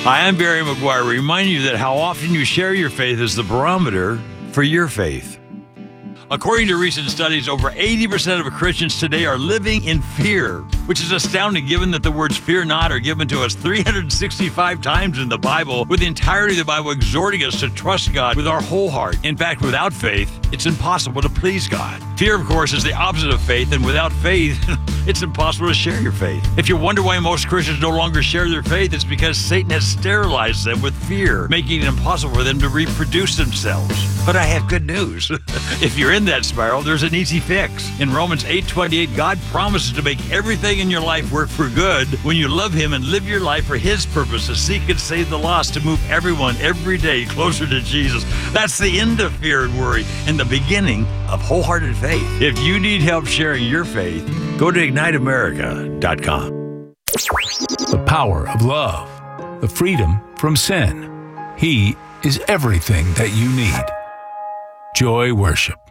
Hi, I'm Barry McGuire, reminding you that how often you share your faith is the barometer for your faith. According to recent studies, over 80% of Christians today are living in fear, which is astounding given that the words fear not are given to us 365 times in the Bible, with the entirety of the Bible exhorting us to trust God with our whole heart. In fact, without faith, it's impossible to please God. Fear, of course, is the opposite of faith, and without faith, it's impossible to share your faith. If you wonder why most Christians no longer share their faith, it's because Satan has sterilized them with fear, making it impossible for them to reproduce themselves. But I have good news. If you're in that spiral, there's an easy fix. In Romans 8:28, God promises to make everything in your life work for good when you love Him and live your life for His purpose, to seek and save the lost, to move everyone every day closer to Jesus. That's the end of fear and worry and the beginning of wholehearted faith. If you need help sharing your faith, go to IgniteAmerica.com. The power of love, the freedom from sin. He is everything that you need. Joy Worship.